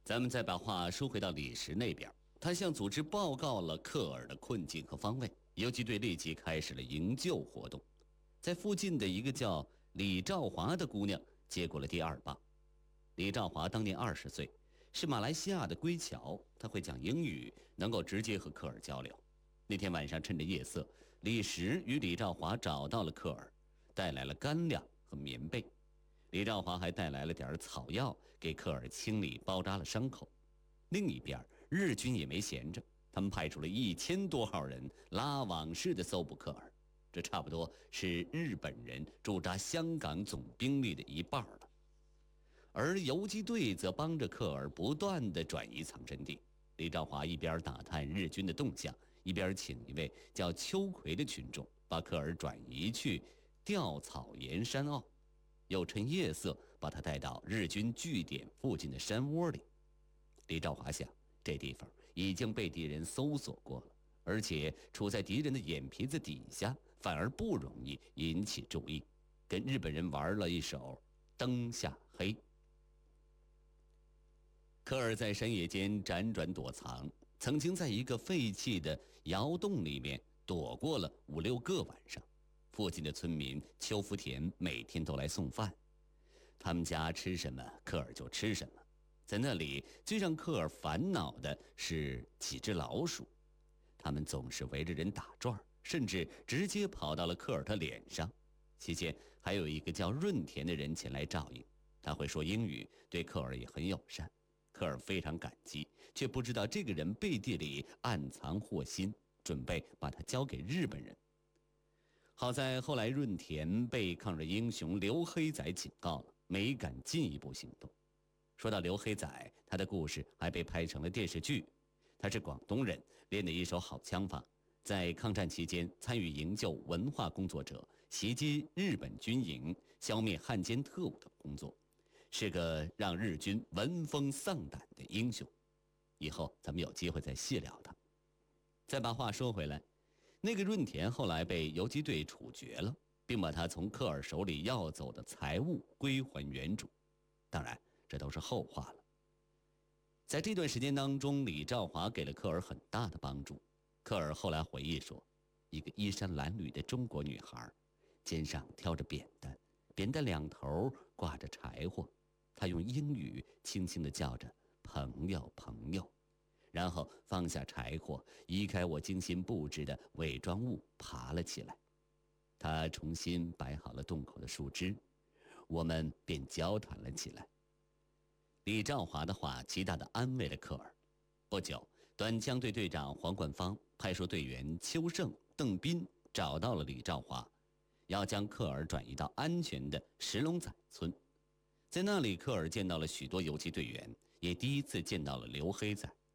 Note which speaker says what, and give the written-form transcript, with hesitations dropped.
Speaker 1: 咱们再把话说回到李石那边，他向组织报告了科尔的困境和方位，游击队立即开始了营救活动。在附近的一个叫李兆华的姑娘接过了第二棒。李兆华当年20岁，是马来西亚的归侨，他会讲英语，能够直接和科尔交流。那天晚上趁着夜色，李石与李兆华找到了科尔，带来了干粮和棉被。李兆华还带来了点草药，给科尔清理包扎了伤口。另一边，日军也没闲着，他们派出了1000多号人拉网式的搜捕科尔，这差不多是日本人驻扎香港总兵力的1半了。而游击队则帮着科尔不断地转移藏身地。李兆华一边打探日军的动向，一边请一位叫秋葵的群众把科尔转移去吊草岩山坳，又趁夜色把他带到日军据点附近的山窝里。李兆华想，这地方已经被敌人搜索过了，而且处在敌人的眼皮子底下，反而不容易引起注意，跟日本人玩了一手灯下黑。科尔在山野间辗转躲藏，曾经在一个废弃的窑洞里面躲过了5、6个晚上。附近的村民邱福田每天都来送饭，他们家吃什么，科尔就吃什么。在那里，最让科尔烦恼的是几只老鼠，他们总是围着人打转，甚至直接跑到了科尔的脸上。期间还有一个叫润田的人前来照应，他会说英语，对科尔也很友善。科尔非常感激，却不知道这个人背地里暗藏祸心，准备把他交给日本人。好在后来润田被抗日英雄刘黑仔警告了，没敢进一步行动。说到刘黑仔，他的故事还被拍成了电视剧。他是广东人，练的一手好枪法，在抗战期间参与营救文化工作者，袭击日本军营，消灭汉奸特务的工作，是个让日军闻风丧胆的英雄。以后咱们有机会再细聊他。再把话说回来，那个润田后来被游击队处决了，并把他从科尔手里要走的财物归还原主。当然，这都是后话了。在这段时间当中，李兆华给了科尔很大的帮助。科尔后来回忆说，一个衣衫褴褛的中国女孩，肩上挑着扁担，扁担两头挂着柴火，她用英语轻轻地叫着朋友朋友，然后放下柴火，移开我精心布置的伪装物，爬了起来。她重新摆好了洞口的树枝，我们便交谈了起来。李兆华的话极大地安慰了科尔。不久，短枪队队长黄冠芳派出队员邱胜、邓斌找到了李兆华，要将科尔转移到安全的石龙仔村。在那里，科尔见到了许多游击队员，也第一次见到了刘黑仔。